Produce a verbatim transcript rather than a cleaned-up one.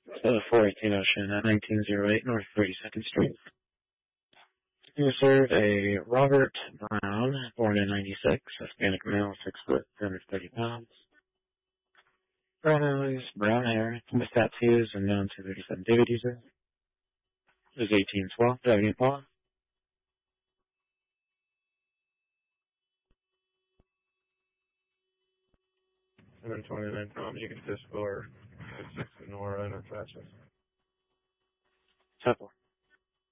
So the four eighteen Ocean at nineteen oh eight North thirty-second Street. You served a Robert Brown, born in ninety-six, Hispanic male, six foot, two hundred thirty pounds. Brown eyes, brown hair, with tattoos, and known to thirty-seven David user. It was eighteen twelve, driving Impala. one twenty-nine pounds, you can just score six in Nora and a Travis. Temple.